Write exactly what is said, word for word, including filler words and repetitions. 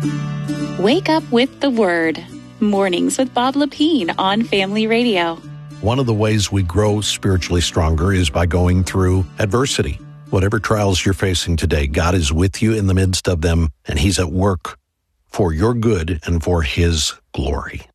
Wake up with the Word. Mornings with Bob Lepine on Family Radio. One of the ways we grow spiritually stronger is by going through adversity. Whatever trials you're facing today, God is with you in the midst of them, and He's at work for your good and for His glory.